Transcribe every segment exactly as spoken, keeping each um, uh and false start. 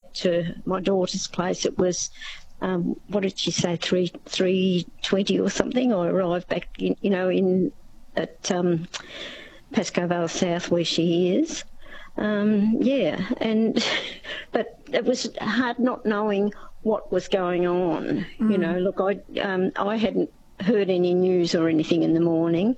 back to my daughter's place, it was, um, what did she say, three three twenty or something. I arrived back, in, you know, in at um, Pascoe Vale South where she is. Um, yeah, and but it was hard not knowing what was going on. Mm. You know, look, I um, I hadn't heard any news or anything in the morning.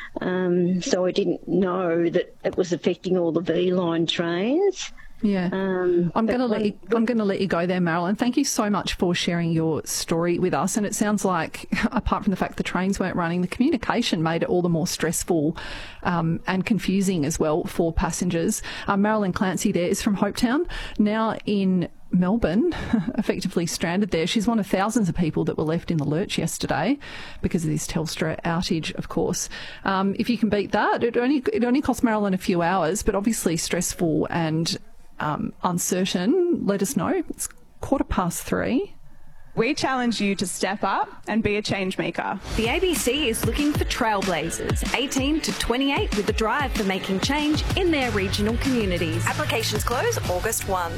Um, so I didn't know that it was affecting all the V line trains. Yeah, um, I'm going to let you, I'm going to let you go there, Marilyn. Thank you so much for sharing your story with us. And it sounds like, apart from the fact the trains weren't running, the communication made it all the more stressful um, and confusing as well for passengers. Um, Marilyn Clancy there is from Hopetown, now in Melbourne, effectively stranded there. She's one of thousands of people that were left in the lurch yesterday because of this Telstra outage, of course. Um, if you can beat that, it only it only cost Marilyn a few hours, but obviously stressful and um, uncertain. Let us know. It's quarter past three. We challenge you to step up and be a change maker. The A B C is looking for trailblazers, eighteen to twenty-eight, with a drive for making change in their regional communities. Applications close August first.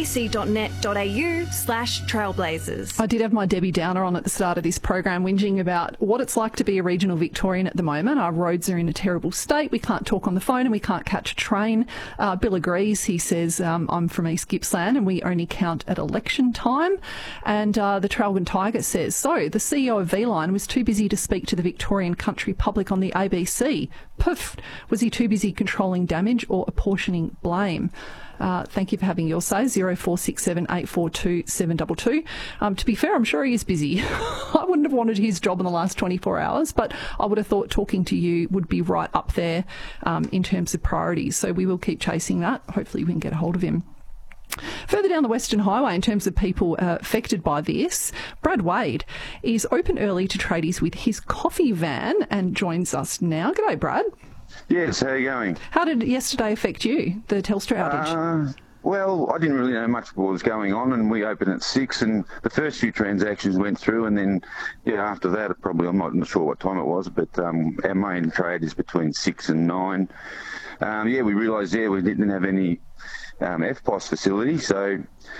abc.net.au slash trailblazers. I did have my Debbie Downer on at the start of this program, whinging about what it's like to be a regional Victorian at the moment. Our roads are in a terrible state. We can't talk on the phone and we can't catch a train. Uh, Bill agrees. He says, um, I'm from East Gippsland and we only count at election time. And uh, the Traralgon Tiger says, so the C E O of V-Line was too busy to speak to the Victorian country public on the A B C. Poof! Was he too busy controlling damage or apportioning blame? Uh, thank you for having your say. zero four six seven eight four two seven two two. Um, to be fair, I'm sure he is busy. I wouldn't have wanted his job in the last twenty-four hours, but I would have thought talking to you would be right up there um, in terms of priorities. So we will keep chasing that. Hopefully we can get a hold of him. Further down the Western Highway, in terms of people uh, affected by this, Brad Wade is open early to tradies with his coffee van and joins us now. G'day, Brad. Yes, how are you going? How did yesterday affect you, the Telstra outage? Uh, well, I didn't really know much of what was going on, and we opened at six, and the first few transactions went through, and then, yeah, after that, it probably, I'm not sure what time it was, but um, our main trade is between six and nine. Um, yeah, we realised, yeah, we didn't have any um, F P O S facility, so